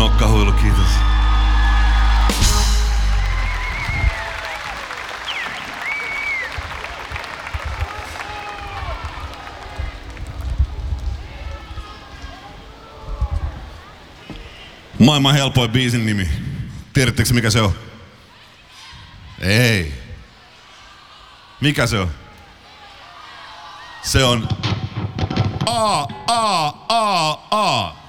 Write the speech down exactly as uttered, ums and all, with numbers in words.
Nokkahuilu, kiitos. Maailman helpoin biisin nimi. Tiedättekö mikä se on? Ei. Mikä se on? Se on A, A, A, A.